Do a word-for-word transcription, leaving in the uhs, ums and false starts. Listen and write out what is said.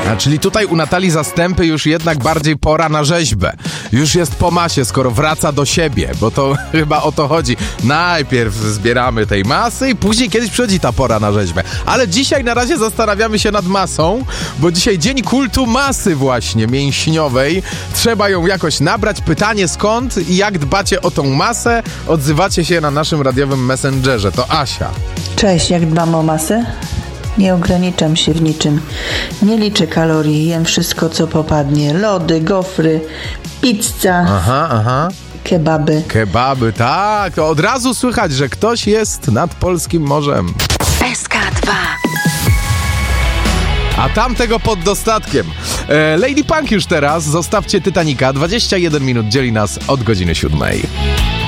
A czyli tutaj u Natalii Zastępy już jednak bardziej pora na rzeźbę. Już jest po masie, skoro wraca do siebie, bo to chyba o to chodzi. Najpierw zbieramy tej masy i później kiedyś przychodzi ta pora na rzeźbę. Ale dzisiaj na razie zastanawiamy się nad masą, bo dzisiaj dzień kultu masy właśnie mięśniowej. Trzeba ją jakoś nabrać. Pytanie skąd i jak dbacie o tą masę? Odzywacie się na naszym radiowym messengerze. To Asia. Cześć, jak dbam o masę? Nie ograniczam się w niczym. Nie liczę kalorii, jem wszystko, co popadnie. Lody, gofry, pizza, Aha, aha. kebaby. Kebaby, tak. To od razu słychać, że ktoś jest nad polskim morzem. S K dwa. A tamtego pod dostatkiem. E, Lady Punk już teraz. Zostawcie Titanica. dwadzieścia jeden minut dzieli nas od godziny siódmej.